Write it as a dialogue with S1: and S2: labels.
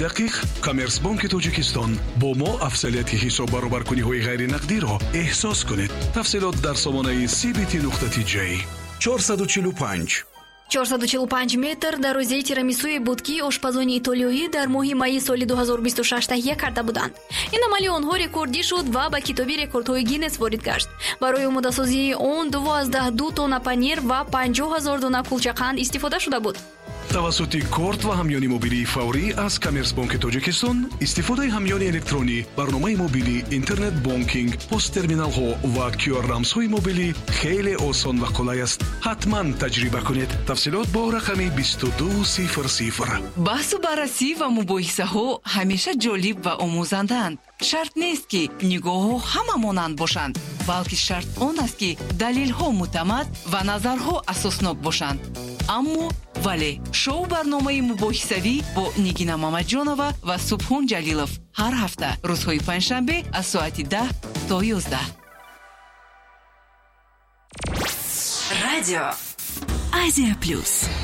S1: دقیق کامرسبانک تاجیکستان با ما افضلیت حساب برابرکنی‌های غیر نقدی را احساس کنید. تفصیلات در سامانه cbt.j
S2: 445 метр дар розаи тирамисуи буд ки ошпазони итолиёӣ дар моҳи майи соли 2026 таҳия карда буданд. ин амали онҳо рекордӣ шуд ва ба китоби рекордҳои Гиннес ворид гашт. барои омодасозии он 12 тонна панир ва 50,000 дона кулчақанд истифода шуда буд.
S1: тавассути корт ва ҳамёни мобилии фаврӣ аз Коммерсбанки Тоҷикистон истифодаи ҳамёни электронӣ, барномаи мобилӣ, интернет бонкинг, посттерминалҳо ва QR-рамзҳои мобилӣ хеле осон ва қулай аст. ҳатман таҷриба кунед. тафсилот бо рақами 2200.
S3: баҳсу баррасӣ ва мубоҳисаҳо ҳамеша ҷолиб ва омӯзандаанд. шарт нест ки нигоҳҳо ҳама монанд бошанд, балки шарт он аст ки далелҳо муътамад ва назарҳо асоснок бошанд. аммо вале шоу барномаи мубоҳисавӣ бо Нигина Мамаҷонова ва Субҳон Ҷалилов ҳар ҳафта рӯзҳои панҷшанбе аз соати 10 то 11.
S4: Радио Азия Плюс.